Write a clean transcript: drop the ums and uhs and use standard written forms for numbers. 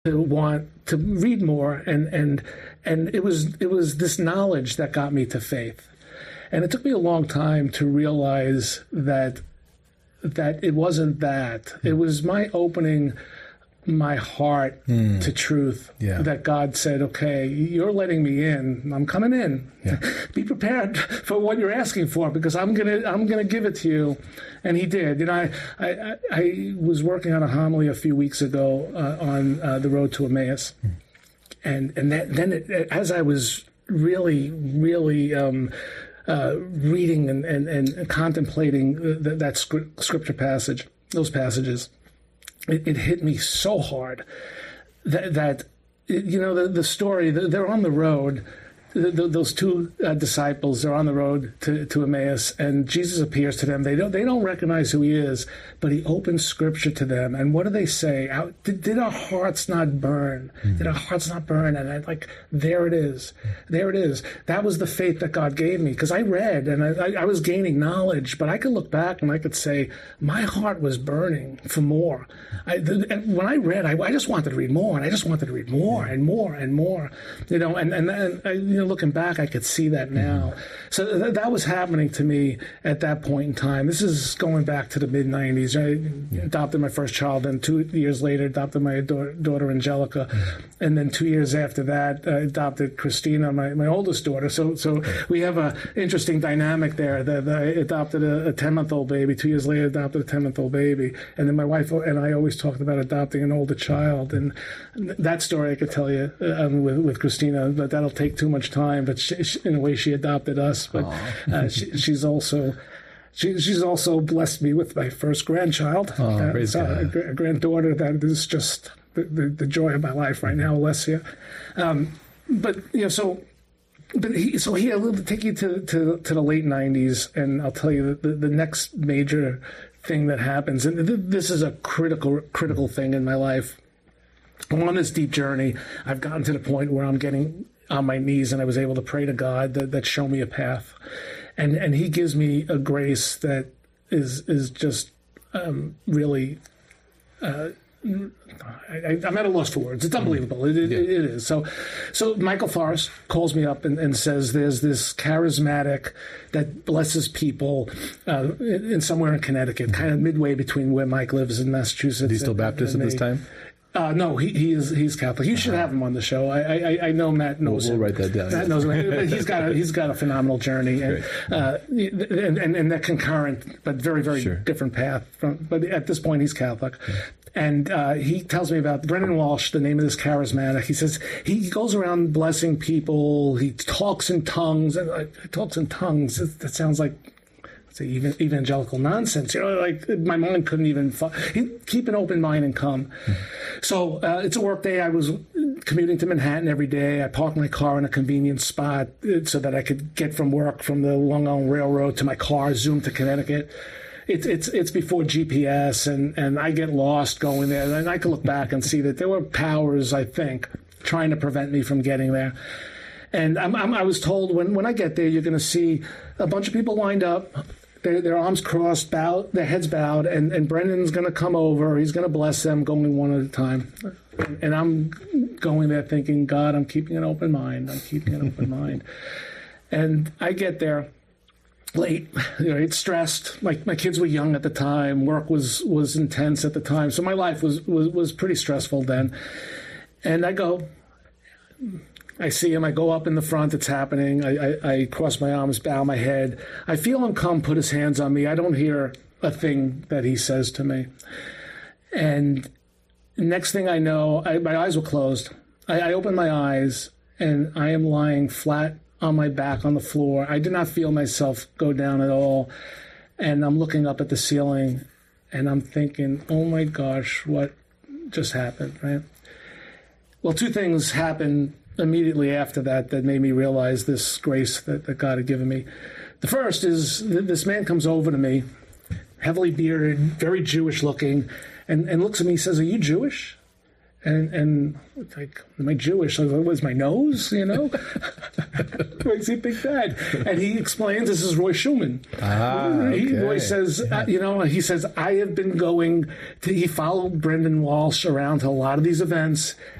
to want to read more, and it was this knowledge that got me to faith. And it took me a long time to realize that it wasn't that. It was my opening my heart to truth, that God said, okay, you're letting me in. I'm coming in. Yeah. Be prepared for what you're asking for, because I'm gonna give it to you. And he did. You know, I was working on a homily a few weeks ago on the road to Emmaus, and as I was really reading and contemplating that scripture passage, those passages, it hit me so hard that you know, the story, they're on the road. Those two disciples are on the road to Emmaus, and Jesus appears to them. They don't recognize who he is, but he opens scripture to them. And what do they say? Did our hearts not burn? Did our hearts not burn? And there it is. There it is. That was the faith that God gave me, because I read and I was gaining knowledge, but I could look back and I could say my heart was burning for more. And when I read, I just wanted to read more, and I just wanted to read more and more and more. You know, and looking back, I could see that now. So that was happening to me at that point in time. This is going back to the mid-'90s. I adopted my first child, and 2 years later adopted my daughter Angelica, and then 2 years after that I adopted Christina, my oldest daughter. So we have a interesting dynamic there. That I adopted a 10-month-old baby. 2 years later adopted a 10-month-old baby, and then my wife and I always talked about adopting an older child. And that story I could tell you with Christina, but that'll take too much time. But she, in a way, she adopted us. But she's also blessed me with my first grandchild, a granddaughter that is just the joy of my life right now, Alessia. But you know, he I'll take you to the late '90s, and I'll tell you the next major thing that happens, and this is a critical thing in my life. I'm on this deep journey. I've gotten to the point where I'm getting on my knees, and I was able to pray to God that show me a path, and he gives me a grace that is just really. I'm at a loss for words. It's unbelievable. It is. So Michael Forrest calls me up and says there's this charismatic that blesses people in somewhere in Connecticut, kind of midway between where Mike lives in Massachusetts. Is he still Baptist at this time? No, he's Catholic. You should have him on the show. I know Matt knows him. We'll write that down. Matt knows him. He's got a phenomenal journey, and that concurrent but very different path. But at this point, he's Catholic. And he tells me about Brennan Walsh, the name of this charismatic. He says he goes around blessing people. He talks in tongues. That sounds like evangelical nonsense. You know, like my mind couldn't even keep an open mind and come. So it's a work day. I was commuting to Manhattan every day. I parked my car in a convenient spot so that I could get from work from the Long Island Railroad to my car, zoom to Connecticut. It's before GPS, and I get lost going there. And I can look back and see that there were powers, I think, trying to prevent me from getting there. And I was told when I get there, you're going to see a bunch of people lined up, their arms crossed, their heads bowed, and Brendan's going to come over. He's going to bless them, going one at a time. And I'm going there thinking, God, I'm keeping an open mind. And I get there late, it's stressed. My kids were young at the time. Work was intense at the time. So my life was pretty stressful then. And I see him. I go up in the front. It's happening. I cross my arms, bow my head. I feel him come, put his hands on me. I don't hear a thing that he says to me. And next thing I know, my eyes were closed. I open my eyes, and I am lying flat on my back on the floor. I did not feel myself go down at all. And I'm looking up at the ceiling, and I'm thinking, oh my gosh, what just happened, right? Well, two things happened immediately after that made me realize this grace that God had given me. The first is this man comes over to me, heavily bearded, very Jewish looking, and looks at me and says, "Are you Jewish?" And it's like, am I Jewish? Was my nose, What makes you think that? And he explains this is Roy Schumann. Roy says, he says, I have been going he followed Brendan Walsh around to a lot of these events,